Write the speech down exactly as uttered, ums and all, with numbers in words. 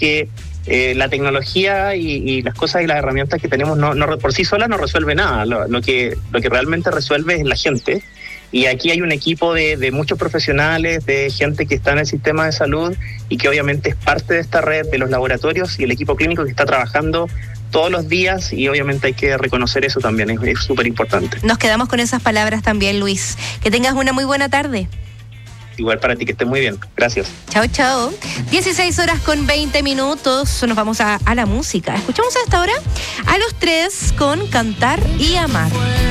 que eh, la tecnología y, y las cosas y las herramientas que tenemos no, no por sí solas no resuelve nada. Lo, lo que lo que realmente resuelve es la gente. Y aquí hay un equipo de, de muchos profesionales, de gente que está en el sistema de salud y que obviamente es parte de esta red de los laboratorios y el equipo clínico que está trabajando todos los días, y obviamente hay que reconocer eso también, es súper importante. Nos quedamos con esas palabras también, Luis. Que tengas una muy buena tarde. Igual para ti, que estés muy bien. Gracias. Chao, chao. dieciséis horas con veinte minutos. Nos vamos a, a la música. Escuchamos a esta hora a Los Tres con Cantar y Amar.